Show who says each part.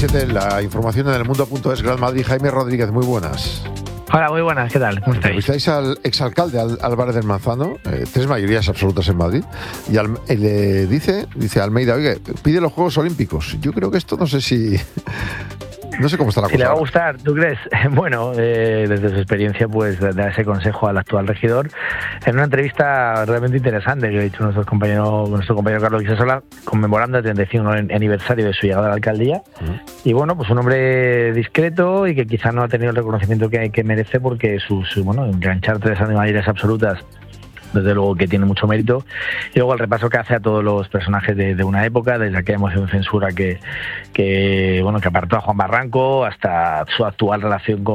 Speaker 1: 7, la información en elmundo.es, Gran Madrid. Jaime Rodríguez, muy buenas.
Speaker 2: Hola, muy buenas, ¿qué tal? ¿Cómo estáis?
Speaker 1: Entrevistáis al exalcalde Álvarez del Manzano, 3 mayorías absolutas en Madrid, y le dice Almeida, oye, pide los Juegos Olímpicos. Yo creo que esto no sé cómo está la cosa.
Speaker 2: Si le va a gustar, ¿tú crees? Bueno, desde su experiencia, pues da ese consejo al actual regidor en una entrevista realmente interesante que ha hecho nuestro compañero Carlos Guisasola, conmemorando el 35 aniversario de su llegada a la alcaldía. Y bueno, pues un hombre discreto y que quizá no ha tenido el reconocimiento que merece, porque enganchar 3 mayorías absolutas, desde luego que tiene mucho mérito. Y luego el repaso que hace a todos los personajes de una época, desde aquella moción de censura que apartó a Juan Barranco hasta su actual relación con